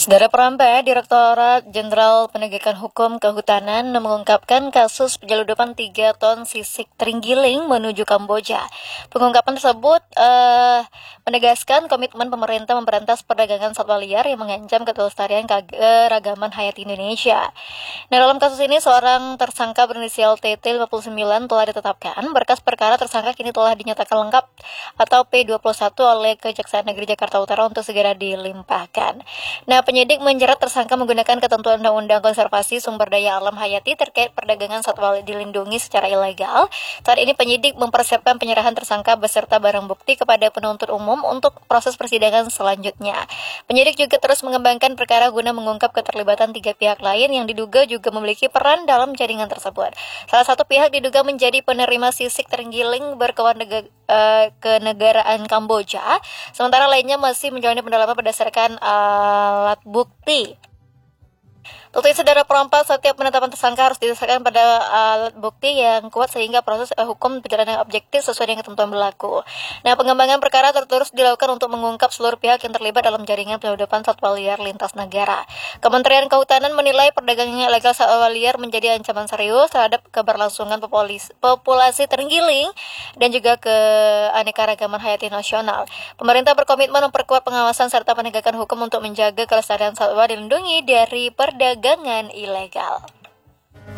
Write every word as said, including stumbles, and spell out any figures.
Saudara Perambai, Direktorat Jenderal Penegakan Hukum Kehutanan mengungkapkan kasus penyeludupan tiga ton sisik terenggiling menuju Kamboja. Pengungkapan tersebut uh, menegaskan komitmen pemerintah memberantas perdagangan satwa liar yang mengancam kelestarian keragaman hayati Indonesia. Nah, dalam kasus ini seorang tersangka berinisial T T lima puluh sembilan telah ditetapkan. Berkas perkara tersangka kini telah dinyatakan lengkap atau P dua puluh satu oleh Kejaksaan Negeri Jakarta Utara untuk segera dilimpahkan. Nah, penyidik menjerat tersangka menggunakan ketentuan Undang-Undang Konservasi Sumber Daya Alam Hayati terkait perdagangan satwa dilindungi secara ilegal. Saat ini penyidik mempersiapkan penyerahan tersangka beserta barang bukti kepada penuntut umum untuk proses persidangan selanjutnya. Penyidik juga terus mengembangkan perkara guna mengungkap keterlibatan tiga pihak lain yang diduga juga memiliki peran dalam jaringan tersebut. Salah satu pihak diduga menjadi penerima sisik terenggiling berkewarganegaraan Kamboja, sementara lainnya masih menjalani pendalaman berdasarkan alat bukti. Untuk itu, saudara Perambai, setiap penetapan tersangka harus didasarkan pada alat bukti yang kuat sehingga proses uh, hukum berjalan dengan objektif sesuai dengan ketentuan berlaku. Nah, pengembangan perkara terus dilakukan untuk mengungkap seluruh pihak yang terlibat dalam jaringan penyeludupan satwa liar lintas negara. Kementerian Kehutanan menilai perdagangan ilegal satwa liar menjadi ancaman serius terhadap keberlangsungan populasi, populasi terenggiling dan juga keanekaragaman hayati nasional. Pemerintah berkomitmen memperkuat pengawasan serta penegakan hukum untuk menjaga kelestarian satwa dilindungi dari perdagangan gangan ilegal.